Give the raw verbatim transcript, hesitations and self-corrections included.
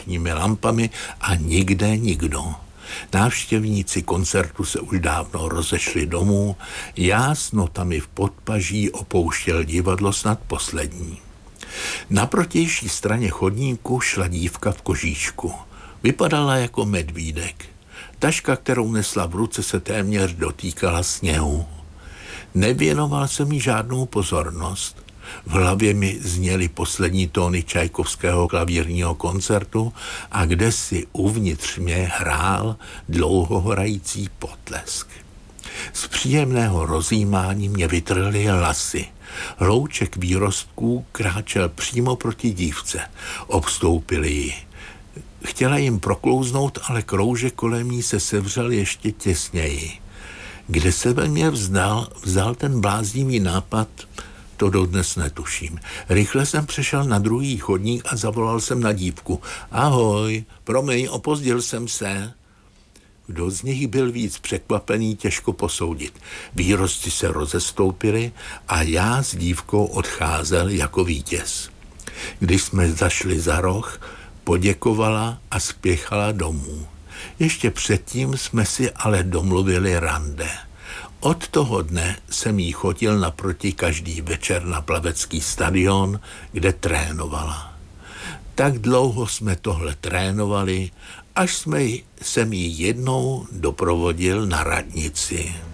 lampami a nikde nikdo. Návštěvníci koncertu se už dávno rozešli domů, já s notami v podpaží opouštěl divadlo snad poslední. Na protější straně chodníku šla dívka v kožíšku. Vypadala jako medvídek. Taška, kterou nesla v ruce, se téměř dotýkala sněhu. Nevěnoval jsem jí žádnou pozornost. V hlavě mi zněly poslední tóny Čajkovského klavírního koncertu a kdesi uvnitř mě hrál dlouhohrající potlesk. Z příjemného rozjímání mě vytrhly hlasy. Hlouček výrostků kráčel přímo proti dívce. Obstoupili ji. Chtěla jim proklouznout, ale kroužek kolem ní se sevřel ještě těsněji. Kde se ve mně vzdal, vzal ten bláznivý nápad, to dodnes netuším. Rychle jsem přešel na druhý chodník a zavolal jsem na dívku. Ahoj, promiň, opozdil jsem se. Kdo z nich byl víc překvapený, těžko posoudit. Výrostci se rozestoupili a já s dívkou odcházel jako vítěz. Když jsme zašli za roh, poděkovala a spěchala domů. Ještě předtím jsme si ale domluvili rande. Od toho dne jsem jí chodil naproti každý večer na plavecký stadion, kde trénovala. Tak dlouho jsme tohle trénovali, až jsme jsem ji jednou doprovodil na radnici.